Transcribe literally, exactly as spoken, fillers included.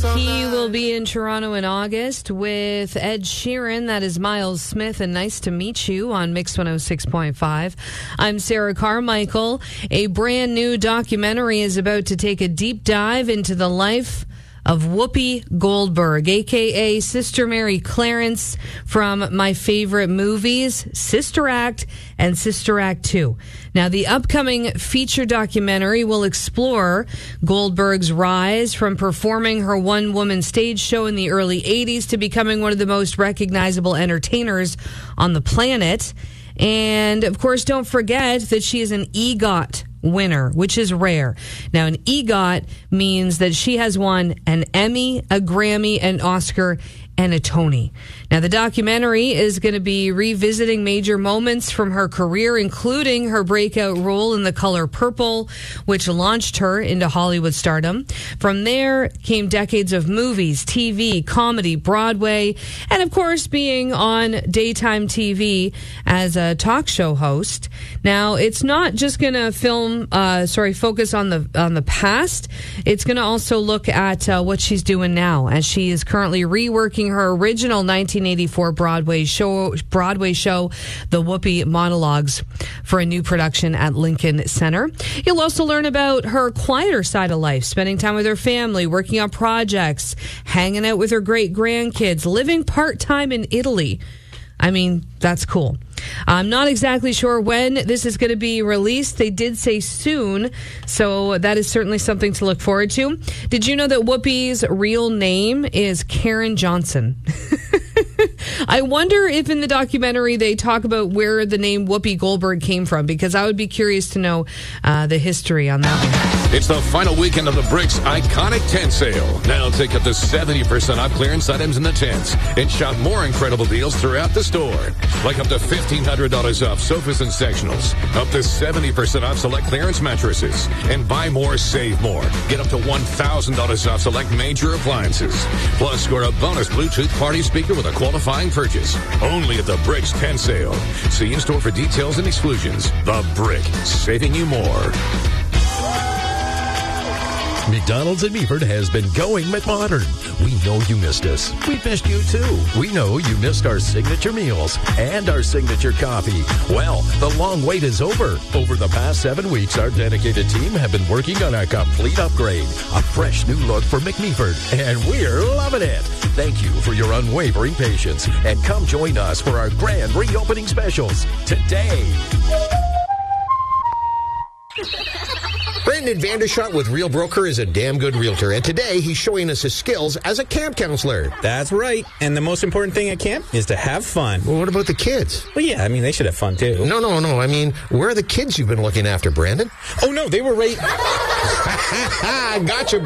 He will be in Toronto in August with Ed Sheeran. That is Miles Smith, and nice to meet you on Mix one oh six point five. I'm Sarah Carmichael. A brand new documentary is about to take a deep dive into the life of Whoopi Goldberg, a k a. Sister Mary Clarence from my favorite movies, Sister Act and Sister Act two. Now, the upcoming feature documentary will explore Goldberg's rise from performing her one-woman stage show in the early eighties to becoming one of the most recognizable entertainers on the planet. And, of course, don't forget that she is an EGOT winner, which is rare. Now, an EGOT means that she has won an Emmy, a Grammy, an Oscar, and a Tony. Now, the documentary is going to be revisiting major moments from her career, including her breakout role in The Color Purple, which launched her into Hollywood stardom. From there came decades of movies, T V, comedy, Broadway, and of course being on daytime T V as a talk show host. Now, it's not just going to film, uh, sorry, focus on the on the past. It's going to also look at uh, what she's doing now, as she is currently reworking her original nineteen eighty-four Broadway show, Broadway show, The Whoopi Monologues, for a new production at Lincoln Center. You'll also learn about her quieter side of life, spending time with her family, working on projects, hanging out with her great grandkids, living part-time in Italy. I mean, that's cool. I'm not exactly sure when this is going to be released. They did say soon, so that is certainly something to look forward to. Did you know that Whoopi's real name is Karen Johnson? I wonder if in the documentary they talk about where the name Whoopi Goldberg came from, because I would be curious to know uh, the history on that one. It's the final weekend of the Bricks Iconic Tent Sale. Now take up to seventy percent off clearance items in the tents and shop more incredible deals throughout the store. Like up to fifteen hundred dollars off sofas and sectionals, up to seventy percent off select clearance mattresses, and buy more, save more. Get up to one thousand dollars off select major appliances. Plus, score a bonus Bluetooth party speaker with a qualifying purchase. Only at the Bricks Tent Sale. See in-store for details and exclusions. The Brick, saving you more. McDonald's in Meaford has been going McModern. We know you missed us. We missed you too. We know you missed our signature meals and our signature coffee. Well, the long wait is over. Over the past seven weeks, our dedicated team have been working on a complete upgrade, a fresh new look for McMeaford, and we're loving it. Thank you for your unwavering patience, and come join us for our grand reopening specials today. Brandon Vandershot with Real Broker is a damn good realtor, and today he's showing us his skills as a camp counselor. That's right. And the most important thing at camp is to have fun. Well, what about the kids? Well, yeah, I mean, they should have fun, too. No, no, no. I mean, where are the kids you've been looking after, Brandon? Oh, no, they were right... Gotcha,